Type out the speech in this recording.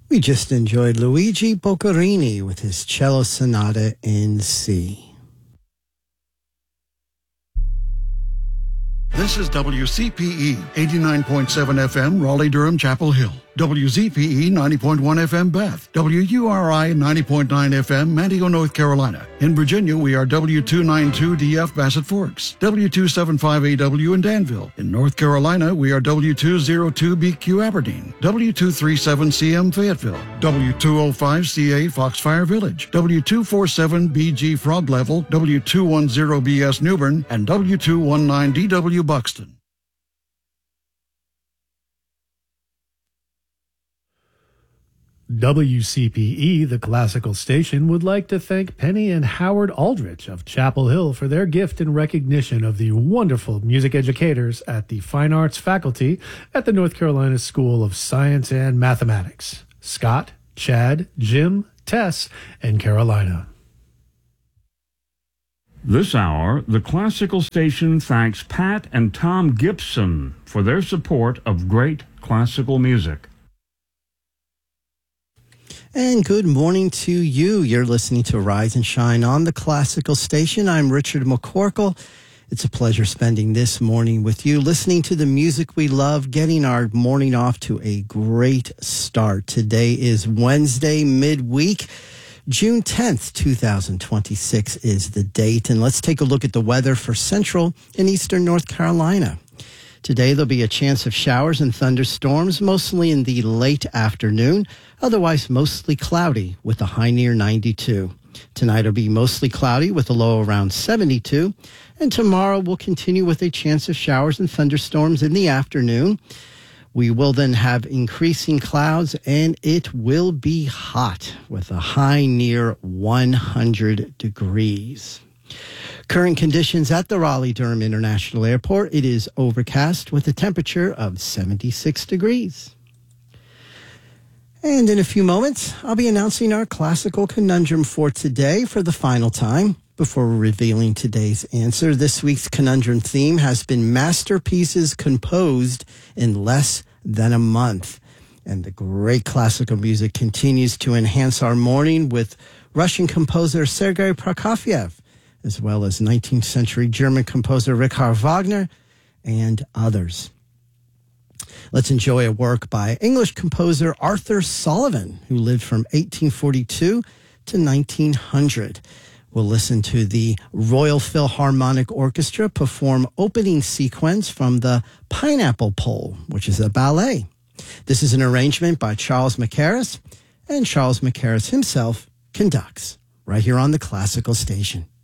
We just enjoyed Luigi Boccherini with his cello sonata in C. This is WCPE 89.7 FM, Raleigh-Durham, Chapel Hill. WZPE 90.1 FM, Bath. WURI 90.9 FM, Manteo, North Carolina. In Virginia, we are W292DF, Bassett Forks. W275AW in Danville. In North Carolina, we are W202BQ, Aberdeen. W237CM, Fayetteville. W205CA, Foxfire Village. W247BG, Frog Level. W210BS, Newbern. And W219DW, Buxton. WCPE, the classical station, would like to thank Penny and Howard Aldrich of Chapel Hill for their gift in recognition of the wonderful music educators at the Fine Arts faculty at the North Carolina School of Science and Mathematics. Scott, Chad, Jim, Tess, and Carolina. This hour, the classical station thanks Pat and Tom Gibson for their support of great classical music. And good morning to you. You're listening to Rise and Shine on the Classical Station. I'm Richard McCorkle. It's a pleasure spending this morning with you, listening to the music we love, getting our morning off to a great start. Today is Wednesday, midweek. June 10th, 2026 is the date. And let's take a look at the weather for central and eastern North Carolina. Today, there'll be a chance of showers and thunderstorms, mostly in the late afternoon, otherwise mostly cloudy with a high near 92. Tonight will be mostly cloudy with a low around 72. And tomorrow we'll continue with a chance of showers and thunderstorms in the afternoon. We will then have increasing clouds, and it will be hot with a high near 100 degrees. Current conditions at the Raleigh-Durham International Airport. It is overcast with a temperature of 76 degrees. And in a few moments, I'll be announcing our classical conundrum for today for the final time before revealing today's answer. This week's conundrum theme has been masterpieces composed in less than a month. And the great classical music continues to enhance our morning with Russian composer Sergei Prokofiev, as well as 19th century German composer Richard Wagner and others. Let's enjoy a work by English composer Arthur Sullivan, who lived from 1842 to 1900. We'll listen to the Royal Philharmonic Orchestra perform opening sequence from the Pineapple Pole, which is a ballet. This is an arrangement by Charles Mackerras, and Charles Mackerras himself conducts right here on the Classical Station.